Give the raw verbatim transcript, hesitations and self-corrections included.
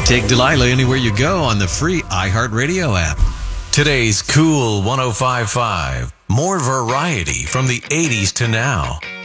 Take Delilah anywhere you go on the free iHeartRadio app. Today's Cool one oh five point five. More variety from the eighties to now.